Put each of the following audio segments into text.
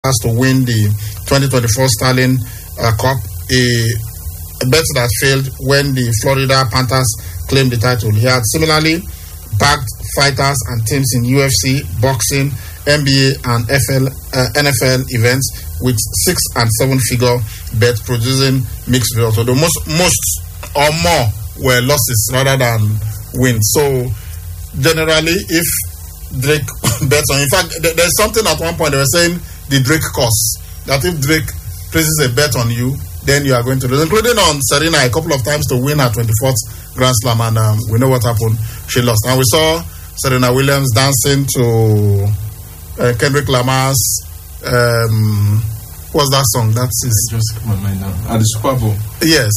to win the 2024 Sterling Cup, a bet that failed when the Florida Panthers claimed the title. He had similarly backed fighters and teams in UFC, boxing, NBA, and NFL events with 6 and 7 figure bets, producing mixed results. So the most or more were losses rather than wins. So generally, if Drake bets on, in fact, there's something at one point they were saying the Drake cost, that if Drake places a bet on you, then you are going to lose, including on Serena a couple of times to win her 24th Grand Slam, and we know what happened. She lost. And we saw Serena Williams dancing to Kendrick Lamar's what's that song? That's his. Just come on mind now. At the Super Bowl. Yes.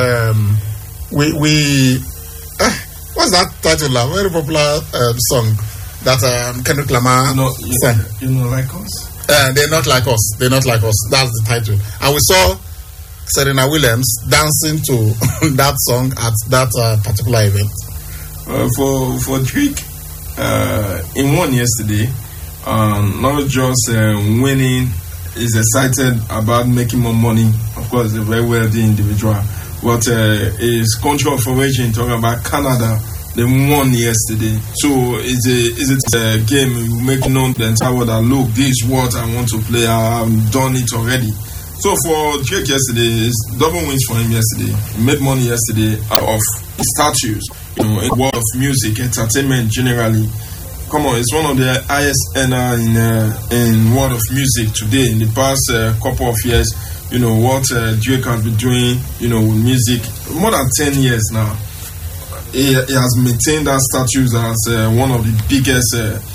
What's that title? A very popular song that Kendrick Lamar sang. You know, like us. They're not like us. They're not like us. That's the title. And we saw Serena Williams dancing to that song at that particular event. For Drake, he won yesterday. Not just winning, he's excited about making more money. Of course, a very wealthy individual. But his country of origin, talking about Canada, they won yesterday. So is it a game you make known the entire world that look, this is what I want to play. I've done it already. So for Drake yesterday, it's double wins for him yesterday. He made money yesterday out of statues, in the world of music, entertainment generally. Come on, it's one of the highest earner in world of music today. In the past couple of years, what Drake has been doing, with music, more than 10 years now. He has maintained that status as one of the biggest